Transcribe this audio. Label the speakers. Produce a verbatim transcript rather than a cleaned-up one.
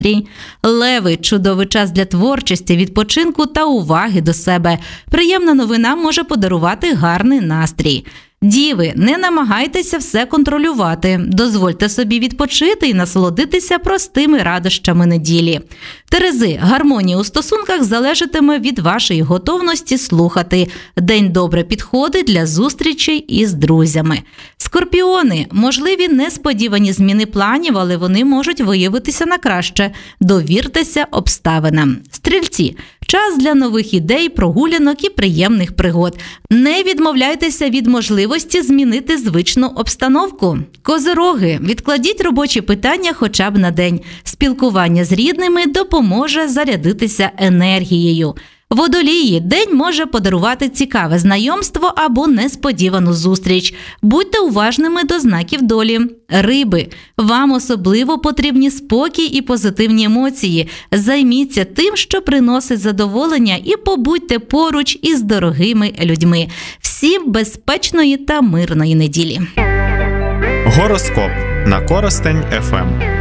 Speaker 1: Леви – чудовий час для творчості, відпочинку та уваги до себе. Приємна новина може подарувати гарний настрій. Діви, не намагайтеся все контролювати. Дозвольте собі відпочити і насолодитися простими радощами неділі. Терези, гармонія у стосунках залежатиме від вашої готовності слухати. День добре підходить для зустрічей із друзями. Скорпіони, можливі несподівані зміни планів, але вони можуть виявитися на краще. Довіртеся обставинам. Стрільці, час для нових ідей, прогулянок і приємних пригод. Не відмовляйтеся від можливості змінити звичну обстановку. Козироги, відкладіть робочі питання хоча б на день. Спілкування з рідними допоможе зарядитися енергією. Водолії, день може подарувати цікаве знайомство або несподівану зустріч. Будьте уважними до знаків долі. Риби, вам особливо потрібні спокій і позитивні емоції. Займіться тим, що приносить задоволення, і побудьте поруч із дорогими людьми. Всім безпечної та мирної неділі.
Speaker 2: Гороскоп на Коростень еф ем.